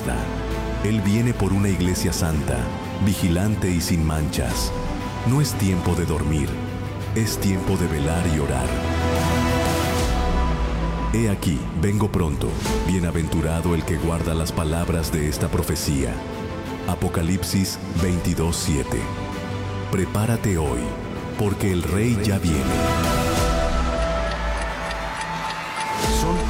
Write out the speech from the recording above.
tarda. Él viene por una iglesia santa, vigilante y sin manchas. No es tiempo de dormir, es tiempo de velar y orar. He aquí, vengo pronto. Bienaventurado el que guarda las palabras de esta profecía. Apocalipsis 22:7. Prepárate hoy, porque el Rey ya viene.